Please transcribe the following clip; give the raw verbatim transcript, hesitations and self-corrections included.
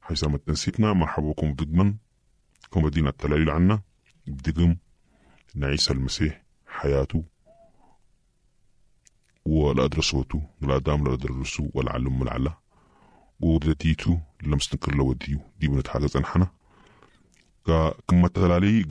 حيثما تنسيتنا مرحبا بكم ضمن كم بدينا التلاليل عنا بدقم إن عيسى المسيح حياته والأدرسوته والأدام لأدرسو والعلم والعلا وودتيتو لمستنكر لوديو دي بنتحاجز أنحنا كما تلالي